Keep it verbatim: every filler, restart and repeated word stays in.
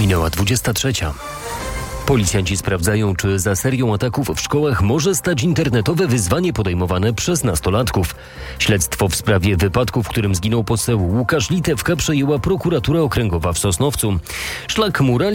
Minęła dwudziesta trzecia. Policjanci sprawdzają, czy za serią ataków w szkołach może stać internetowe wyzwanie podejmowane przez nastolatków. Śledztwo w sprawie wypadku, w którym zginął poseł Łukasz Litewka, przejęła prokuratura okręgowa w Sosnowcu. Szlak Murali